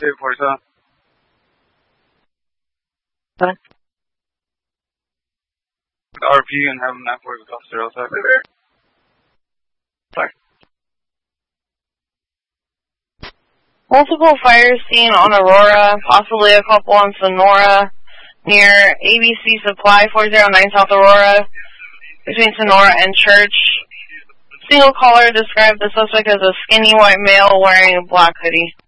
847. Huh? RP and have them 940 with officer outside. Sorry. Multiple fires seen on Aurora, possibly a couple on Sonora, near ABC Supply, 409 South Aurora, between Sonora and Church. Single caller described the suspect as a skinny white male wearing a black hoodie.